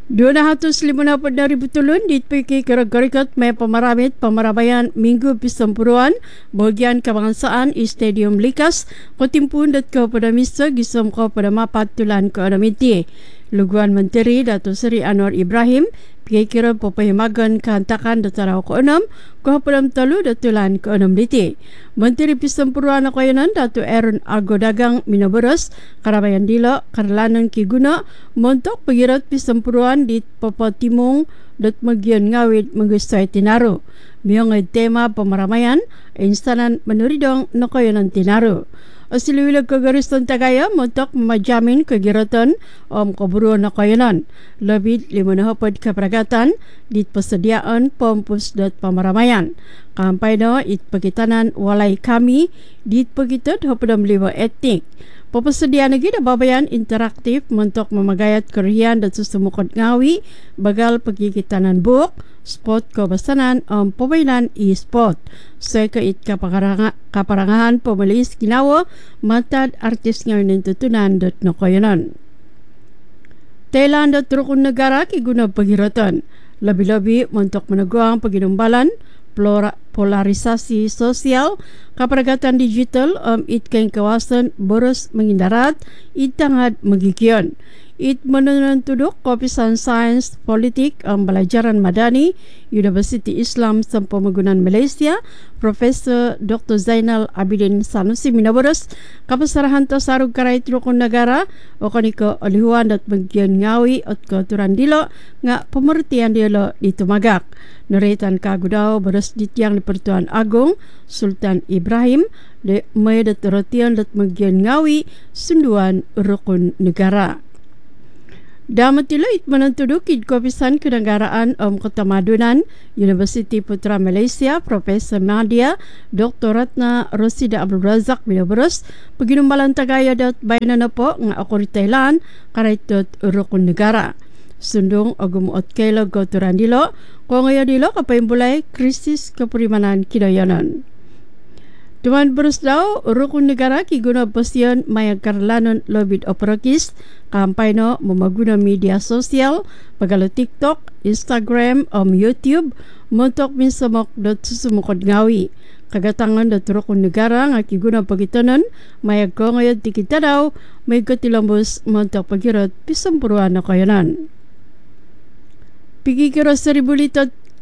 250,000 tulun dipiki kira-kira may pamaramit pamarabayan Minggu Pisampuruan bahagian kebangsaan Stadium Likas kotimpun dat ke pada misa gisom ko pada mapat tulan ke adamiti. Luguan Menteri Datuk Seri Anwar Ibrahim kira pepahimagan kehantakan datara ke 6 ke pada talu datulan ke 6 liti. Menteri Pisampuruan Akoyanan Datuk Aaron Argo Dagang Minaboros karabayan dilo karlanan ki guna montok pegirat Pisampuruan di Papua Timung dat magian ngawit mengusai tinaru. Miong tema pemaramaian instanan menuridong Nakoyanan tinaru. Asiliwila kegarisan Tagaya montok memajamin kegiratan keburuan Nakoyanan. Lebih 5 keperagatan di persediaan pompus dat pemaramaian. Kampai no it pegitanan walai kami di pegitat hopadam liwa etnik. Persediaan lagi da babayan interaktif untuk memagayat kerian dan susumukot ngawi bagal pegitanan book sport kebasanan pemainan e-sport. Saya ke it kaparangahan pemelis kinawa matad artis ngayon tutunan dot Nakoyanan. Thailand at rukun negara ki guna pagiratan. Lebih-lebih untuk meneguang paginumbalan polarisasi sosial kaperagatan digital itkan kawasan boros mengindarat itangad magikion. It menenun tuduk Kopisan Sains Politik Pelajaran Madani Universiti Islam Sempemegunan Malaysia Profesor Dr. Zainal Abidin Sanusi Minaboros kapasarahan tasarug karait rukun negara okoniko olihuan dat bagian ngawi at keaturan dilo nga pemertian dilo ditumagak. Neretan kagudao beres ditiang di Pertuan Agung Sultan Ibrahim de may dat rotian dat bagian ngawi sunduan rukun negara. Damatilo it menentudukid Kopisan Kenegaraan Ketamadunan Universiti Putra Malaysia Profesor Nadia Dr. Ratna Rosida Abdul Razak Minaboros paginumbalan Tagaya dat bayanan na po nga ako Thailand karaitot rukun negara. Sundong agumuot kailo goturan dilo kung ngayon dilo kapayimbulay krisis keperimanan kidayanan. Tuan berus daw rukun negara ki guna posian maya karlanon lobit operakis kampai no memaguna media sosial pagalo TikTok, Instagram, YouTube montok minsamok dot susumukod ngawi. Kagatangan dot rukun negara nga ki guna pagitanon maya ko ngayon tikita daw may katilambos montok pagirot Pisampuruan Nakoyanan. Pigikiro 1,000 liter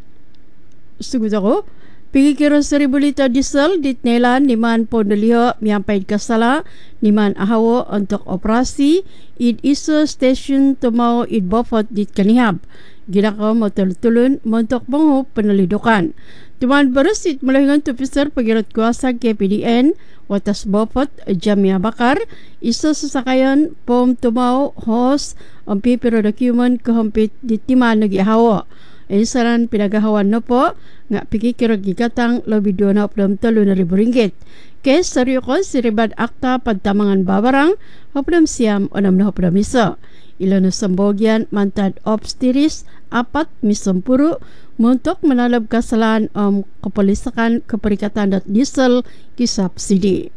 sugut ako. Pigikiro 1,000 liter diesel ditnelan niman pondeliho miampay kasala niman ahawo untuk operasi id iso station tumao id bofot dit kanihab. Ginakaw matultulun montok mangho penelidukan. Tuman beresit melahingan tupisar pagirat kuasa KPDN watas bofot Jamia Bakar iso sasakayan pom tumao host ang pipiro dokumen kehampit ditiman nagi ahawo. Isaran pinagahawan na po nga pikikirag gigatang lobi 23,000 ringgit. Kes saryo ko siribad akta pagtamangan babarang hapdam siyam o namna hapdam iso. Ilan na sambogyan mantad obstiris 4 misampuru muntok manalab kasalan kapolisakan keperikatan dat diesel kisubsidi.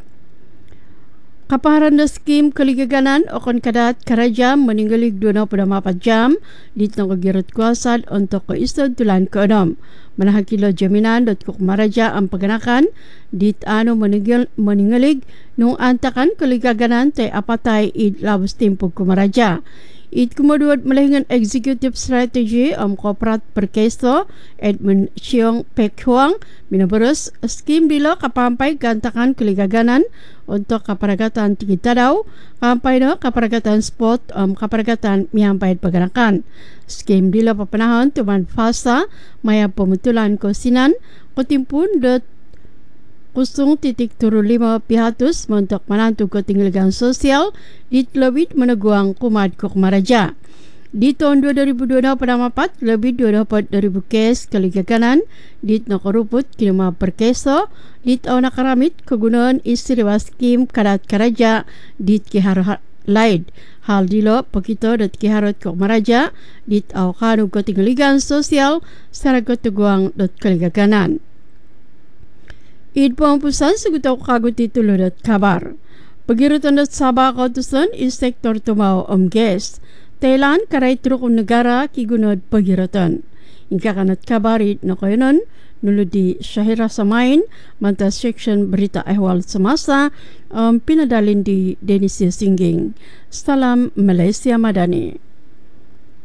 Kapaharan na skim kaligaganan o konkadat karajam meninggalig 24 jam dit ng kagirot kuasad untuk kaistad tulan ke 6. Manahakilo jaminan dot kukmaraja ang paganakan dit ano meninggalig nung antakan kaligaganan tay apatay id labos timpog kumaraja. It kumuduad malahingan executive strategy Koprat Perkeso Edmund Chiong Pek Huang Minaboros skim dilo kapampay gantakan kaligaganan untuk kaparagatan tikita daw kampay no kaparagatan spot kaparagatan miyampay paganakan. Skim dilo papanahon tuman fasa maya pemutulan kosinan kotimpun dot 0.35 pihatus untuk menantu ketinggalan sosial di lebih meneguang kumad kukmaraja. Di tahun 2024 lebih 24,000 kes kaligaganan di nakaruput kinuma perkeso di tahun nakaramit kegunaan istiwa skim kadat karaja di kiharot laid. Hal dilo pakito dat kiharot kukmaraja di tahun ketinggalan sosial secara keteguang dot kaligaganan. Id pampusan segutaw kagut titulunat kabar. Pagirutan at Sabah kautusan is sektor tumao guest. Thailand karay turukong negara kigunod pagiratan. Ingka kanat kabarit na kayonon, nulod di Syahira Samain, manta section berita ehwal semasa, pinadalin di Denisia Singging. Salam Malaysia Madani.